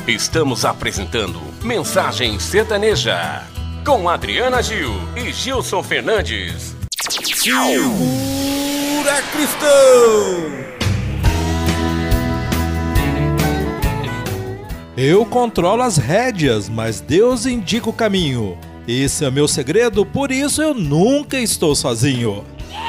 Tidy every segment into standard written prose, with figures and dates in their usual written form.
Estamos apresentando Mensagem Sertaneja com Adriana Gil e Gilson Fernandes. Segura, cristão! Eu controlo as rédeas, mas Deus indica o caminho. Esse é meu segredo, por isso eu nunca estou sozinho.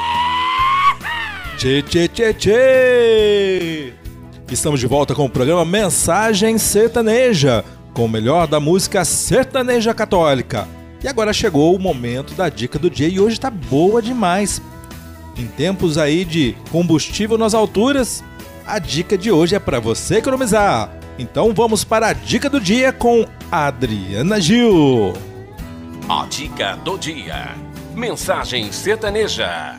Tchê, tchê, tchê, tchê! Estamos de volta com o programa Mensagem Sertaneja, com o melhor da música sertaneja católica. E agora chegou o momento da dica do dia e hoje tá boa demais. Em tempos aí de combustível nas alturas, a dica de hoje é para você economizar. Então vamos para a dica do dia com Adriana Gil. A dica do dia. Mensagem Sertaneja.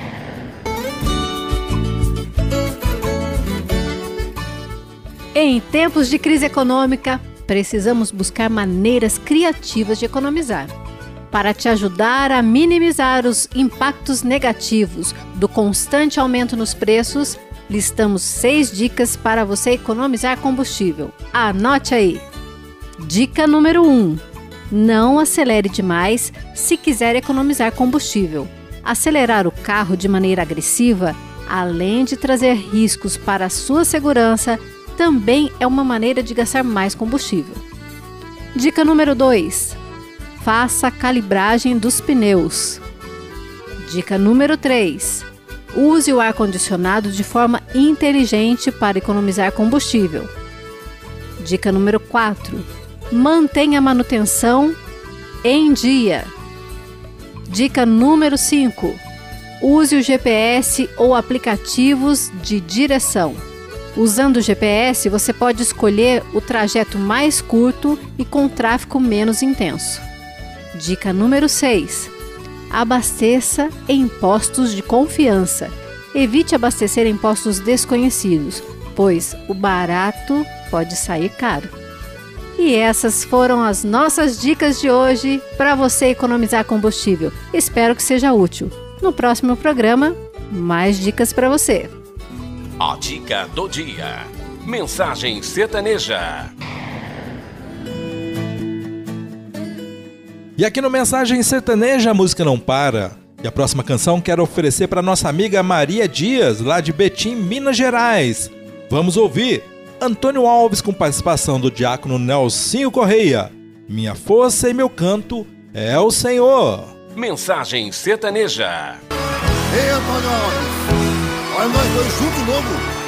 Em tempos de crise econômica, precisamos buscar maneiras criativas de economizar. Para te ajudar a minimizar os impactos negativos do constante aumento nos preços, listamos 6 dicas para você economizar combustível. Anote aí! Dica número 1. Não acelere demais se quiser economizar combustível. Acelerar o carro de maneira agressiva, além de trazer riscos para a sua segurança, também é uma maneira de gastar mais combustível. Dica número 2. Faça a calibragem dos pneus. Dica número 3. Use o ar-condicionado de forma inteligente para economizar combustível. Dica número 4. Mantenha a manutenção em dia. Dica número 5. Use o GPS ou aplicativos de direção. Usando o GPS, você pode escolher o trajeto mais curto e com tráfego menos intenso. Dica número 6. Abasteça em postos de confiança. Evite abastecer em postos desconhecidos, pois o barato pode sair caro. E essas foram as nossas dicas de hoje para você economizar combustível. Espero que seja útil. No próximo programa, mais dicas para você. A dica do dia. Mensagem Sertaneja. E aqui no Mensagem Sertaneja a música não para. E a próxima canção quero oferecer para nossa amiga Maria Dias, lá de Betim, Minas Gerais. Vamos ouvir Antônio Alves com participação do diácono Nelsinho Correia. Minha força e meu canto é o Senhor. Mensagem Sertaneja. Ei, Antônio Alves, olha nós dois juntos de novo.